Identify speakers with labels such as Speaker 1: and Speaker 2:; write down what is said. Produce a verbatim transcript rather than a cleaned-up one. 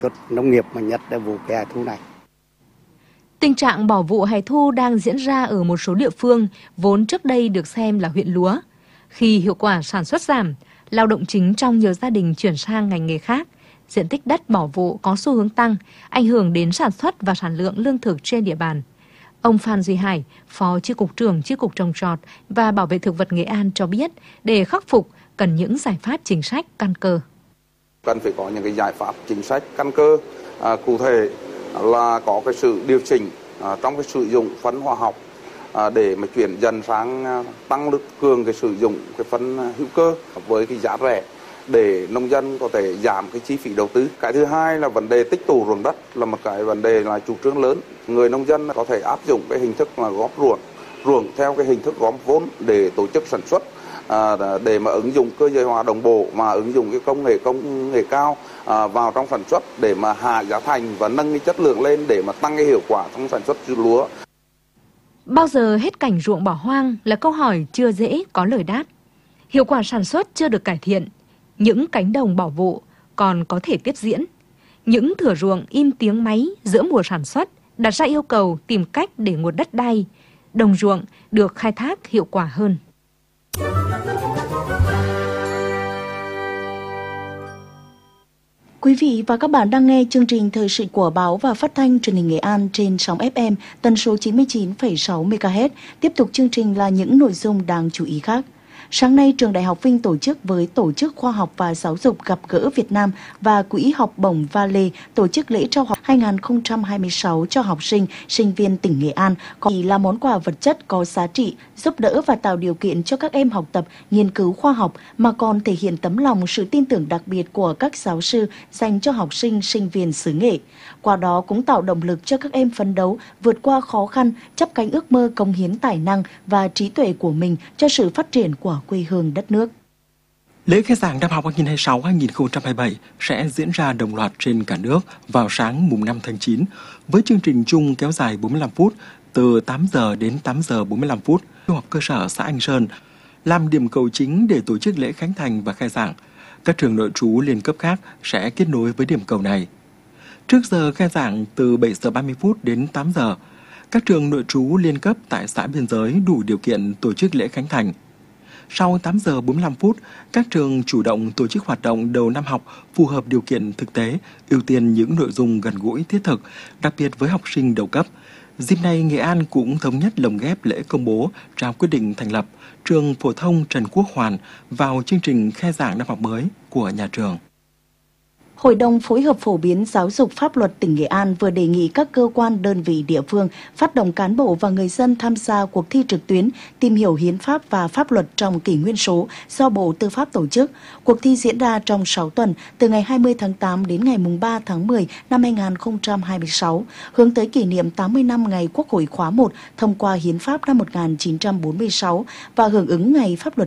Speaker 1: Nông nghiệp mà nhất là vụ hè thu này.
Speaker 2: Tình trạng bỏ vụ hè thu đang diễn ra ở một số địa phương vốn trước đây được xem là huyện lúa. Khi hiệu quả sản xuất giảm, lao động chính trong nhiều gia đình chuyển sang ngành nghề khác, diện tích đất bỏ vụ có xu hướng tăng, ảnh hưởng đến sản xuất và sản lượng lương thực trên địa bàn. Ông Phan Duy Hải, Phó Chi cục trưởng Chi cục Trồng trọt và Bảo vệ thực vật Nghệ An cho biết, để khắc phục cần những giải pháp chính sách căn cơ.
Speaker 3: Cần phải có những cái giải pháp chính sách căn cơ, à, cụ thể là có cái sự điều chỉnh à, trong cái sử dụng phân hóa học à, để mà chuyển dần sang à, tăng lực cường cái sử dụng cái phân hữu cơ với cái giá rẻ để nông dân có thể giảm cái chi phí đầu tư. Cái thứ hai là vấn đề tích tụ ruộng đất là một cái vấn đề là chủ trương lớn. Người nông dân có thể áp dụng cái hình thức là góp ruộng, ruộng theo cái hình thức góp vốn để tổ chức sản xuất. À, để mà ứng dụng cơ giới hóa đồng bộ, mà ứng dụng cái công nghệ công nghệ cao à, vào trong sản xuất để mà hạ giá thành và nâng cái chất lượng lên để mà tăng cái hiệu quả trong sản xuất lúa.
Speaker 2: Bao giờ hết cảnh ruộng bỏ hoang là câu hỏi chưa dễ có lời đáp. Hiệu quả sản xuất chưa được cải thiện, những cánh đồng bỏ vụ còn có thể tiếp diễn. Những thửa ruộng im tiếng máy giữa mùa sản xuất đặt ra yêu cầu tìm cách để nguồn đất đai, đồng ruộng được khai thác hiệu quả hơn.
Speaker 4: Quý vị và các bạn đang nghe chương trình thời sự của báo và phát thanh truyền hình Nghệ An trên sóng ép em tần số chín mươi chín phẩy sáu mê ga héc. Tiếp tục chương trình là những nội dung đáng chú ý khác. Sáng nay, Trường Đại học Vinh tổ chức với Tổ chức Khoa học và Giáo dục Gặp gỡ Việt Nam và Quỹ học bổng Vale tổ chức lễ trao học hai không hai sáu cho học sinh, sinh viên tỉnh Nghệ An, còn là món quà vật chất có giá trị, giúp đỡ và tạo điều kiện cho các em học tập, nghiên cứu khoa học, mà còn thể hiện tấm lòng sự tin tưởng đặc biệt của các giáo sư dành cho học sinh, sinh viên xứ Nghệ. Qua đó cũng tạo động lực cho các em phấn đấu, vượt qua khó khăn, chắp cánh ước mơ cống hiến tài năng và trí tuệ của mình cho sự phát triển của quê hương đất nước.
Speaker 5: Lễ khai giảng năm học hai nghìn không trăm hai mươi sáu hai nghìn không trăm hai mươi bảy sẽ diễn ra đồng loạt trên cả nước vào sáng mùng năm tháng chín với chương trình chung kéo dài bốn mươi lăm phút từ tám giờ đến tám giờ bốn mươi lăm phút. Trung học cơ sở xã Anh Sơn làm điểm cầu chính để tổ chức lễ khánh thành và khai giảng. Các trường nội trú liên cấp khác sẽ kết nối với điểm cầu này. Trước giờ khai giảng từ bảy giờ ba mươi phút đến tám giờ, các trường nội trú liên cấp tại xã biên giới đủ điều kiện tổ chức lễ khánh thành. Sau tám giờ bốn mươi lăm phút, các trường chủ động tổ chức hoạt động đầu năm học phù hợp điều kiện thực tế, ưu tiên những nội dung gần gũi thiết thực, đặc biệt với học sinh đầu cấp. Dịp này, Nghệ An cũng thống nhất lồng ghép lễ công bố trao quyết định thành lập trường phổ thông Trần Quốc Hoàn vào chương trình khai giảng năm học mới của nhà trường.
Speaker 4: Hội đồng phối hợp phổ biến giáo dục pháp luật tỉnh Nghệ An vừa đề nghị các cơ quan, đơn vị địa phương phát động cán bộ và người dân tham gia cuộc thi trực tuyến tìm hiểu hiến pháp và pháp luật trong kỷ nguyên số do Bộ Tư pháp tổ chức. Cuộc thi diễn ra trong sáu tuần, từ ngày hai mươi tháng tám đến ngày ba tháng mười năm hai nghìn không trăm hai mươi sáu, hướng tới kỷ niệm tám mươi năm ngày Quốc hội khóa một thông qua hiến pháp năm một nghìn chín trăm bốn mươi sáu và hưởng ứng ngày pháp luật